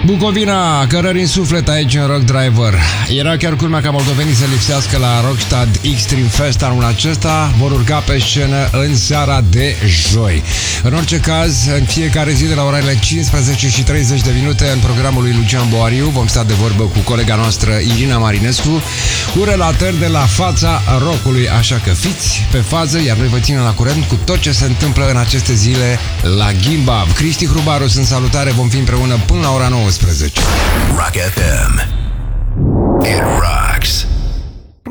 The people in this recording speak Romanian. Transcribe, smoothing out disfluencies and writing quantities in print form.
Bucovina, cărări în suflet aici în Rock Driver. Era chiar culmea ca moldovenii să lipsească la Rockstad Extreme Fest anul acesta. Vor urca pe scenă în seara de joi. În orice caz, în fiecare zi de la orele 15 și 30 de minute în programul lui Lucian Boariu vom sta de vorbă cu colega noastră Irina Marinescu cu relatări de la fața rockului, așa că fiți pe fază, iar noi vă ținem la curent cu tot ce se întâmplă în aceste zile la Gimbav. Cristi Hrubaru, sunt salutare, vom fi împreună până la ora 19. Rock FM. It rocks.